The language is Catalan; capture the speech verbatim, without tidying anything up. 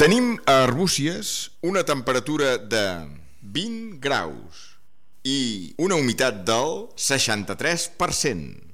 Tenim a Arbúcies una temperatura de vint graus i una humitat del seixanta-tres per cent.